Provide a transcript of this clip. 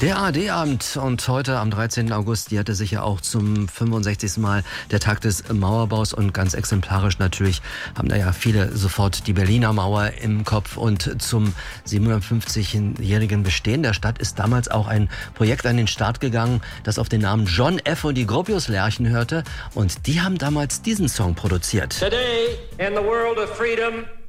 Der ARD-Abend und heute am 13. August jährte sich ja auch zum 65. Mal der Tag des Mauerbaus und ganz exemplarisch natürlich haben da ja viele sofort die Berliner Mauer im Kopf und zum 750-jährigen Bestehen der Stadt ist damals auch ein Projekt an den Start gegangen, das auf den Namen John F. und die Gropius-Lerchen hörte und die haben damals diesen Song produziert. Today in the world of freedom